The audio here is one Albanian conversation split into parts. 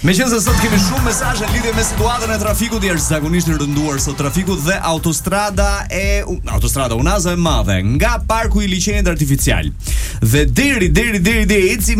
Meqense sot kemi shumë mesazhe lidhje me situatën e trafikut i jashtëzakonisht rënduar sot trafiku dhe autostrada Unaza e Madhe nga parku i liçenit artificial dhe deri eci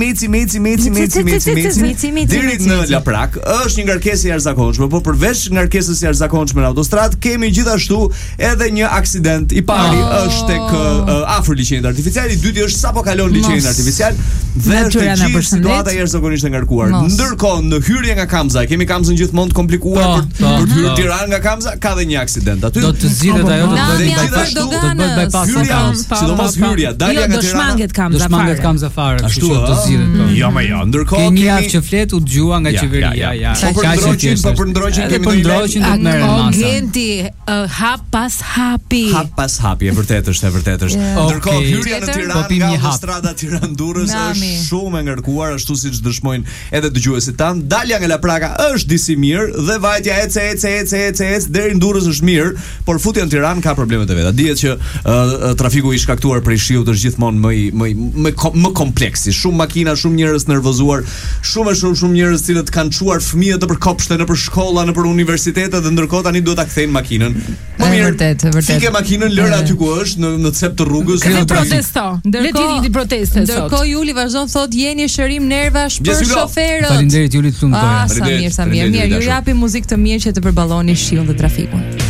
deri në Laprak është një ngarkesë e jashtëzakonshme, por përveç ngarkesës së jashtëzakonshme në autostradë kemi gjithashtu edhe një aksident. I pari është tek afër liçenit artificial, i dyti është sapo kalon liçenin artificial dhe është gjithë situata jashtëzakonisht e ngarkuar. Ndërkohë në hyrje nga Kamza, kemi Kamzën gjithmonë të komplikuar për të hyrë në Tiranë nga Kamza, ka dhe një aksident aty. Do të zgjidhet ajo, do të bëj bypass. Sidomos hyrja, dalja nga Tirana, do shmanget Kamza fare, ashtu do zgjidhet. Jo, ndërkohë kemi një javë që flet u dëgjua nga qeveria. Po për ndroqin kemi për ndroqin do të merren masa. Agenti hap pas hapi, e vërtetë është. Ndërkohë hyrja në Tiranë nga autostrada Tiranë-Durrës është shumë e ngarkuar, ashtu siç dëshmojnë edhe dëgjuesit tan. Dalja nga Lapraka është disi mirë dhe vajtja ec deri në Durrës është mirë, por futja në Tiranë ka problemet e veta. Dihet që trafiku i shkaktuar prej shiut është gjithmonë më kompleks. Shumë makina, shumë njerëz nervozuar, shumë njerëz që kanë çuar fëmijët nëpër kopshte, nëpër shkolla, nëpër universitete dhe ndërkohë tani duhet ta kthejnë makinën. Më mirë, vërtet. Fike makinën lëra aty ku është në cep të rrugës. Protesto. Ndërkohë proteste sot. Ndërkohë Juli vazhdon thotë jeni shërim nervash për shoferët. Faleminderit Juli, të lumtur. Sa mirë. Ju japi muzikë të mirë që të përballoni shiun dhe trafikun.